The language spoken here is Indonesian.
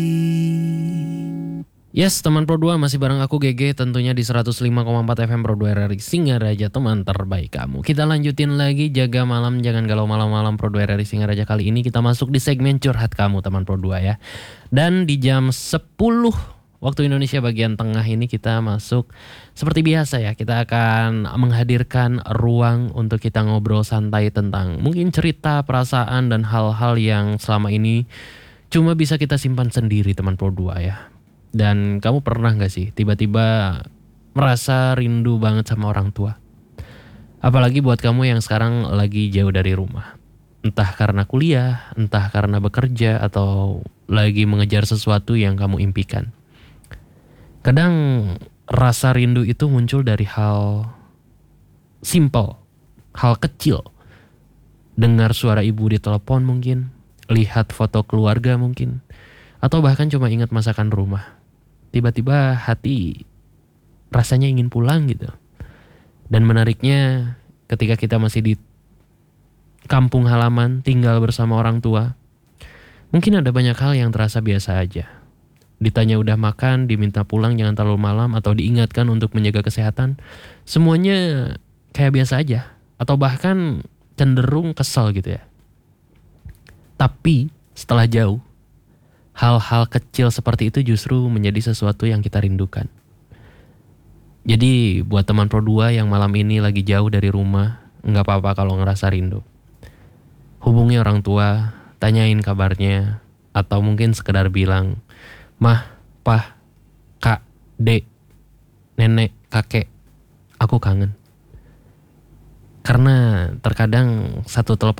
Yes, teman Pro 2 masih bareng aku GG tentunya di 105,4 FM Pro 2 RRI Singaraja, teman terbaik kamu. Kita lanjutin lagi jaga malam, jangan galau malam-malam Pro 2 RRI Singaraja. Kali ini kita masuk di segmen curhat kamu teman Pro 2 ya. Dan di jam 10 waktu Indonesia bagian tengah ini kita masuk seperti biasa ya. Kita akan menghadirkan ruang untuk kita ngobrol santai tentang mungkin cerita, perasaan dan hal-hal yang selama ini cuma bisa kita simpan sendiri teman Pro 2 ya. Dan kamu pernah gak sih tiba-tiba merasa rindu banget sama orang tua? Apalagi buat kamu yang sekarang lagi jauh dari rumah. Entah karena kuliah, entah karena bekerja, atau lagi mengejar sesuatu yang kamu impikan. Kadang rasa rindu itu muncul dari hal simple, hal kecil. Dengar suara ibu di telepon mungkin, lihat foto keluarga mungkin, atau bahkan cuma ingat masakan rumah. Tiba-tiba hati rasanya ingin pulang gitu. Dan menariknya ketika kita masih di kampung halaman tinggal bersama orang tua, mungkin ada banyak hal yang terasa biasa aja. Ditanya udah makan, diminta pulang jangan terlalu malam, atau diingatkan untuk menjaga kesehatan, semuanya kayak biasa aja. Atau bahkan cenderung kesel gitu ya. Tapi setelah jauh, hal-hal kecil seperti itu justru menjadi sesuatu yang kita rindukan. Jadi buat teman Pro 2 yang malam ini lagi jauh dari rumah, nggak apa-apa kalau ngerasa rindu. Hubungi orang tua, tanyain kabarnya, atau mungkin sekedar bilang, Mah, Pah, Kak, Dek, Nenek, Kakek, aku kangen. Karena terkadang satu telepon